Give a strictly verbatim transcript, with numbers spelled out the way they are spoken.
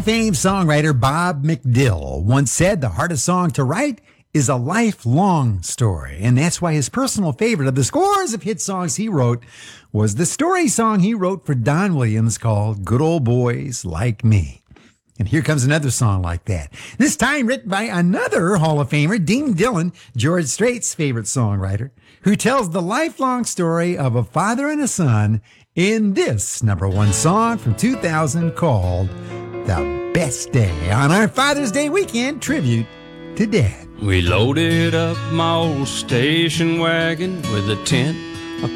of Fame songwriter Bob McDill once said the hardest song to write is a lifelong story, and that's why his personal favorite of the scores of hit songs he wrote was the story song he wrote for Don Williams called Good Old Boys Like Me. And here comes another song like that, this time written by another Hall of Famer, Dean Dillon, George Strait's favorite songwriter, who tells the lifelong story of a father and a son in this number one song from two thousand called The Best Day, on our Father's Day weekend tribute to Dad. We loaded up my old station wagon with a tent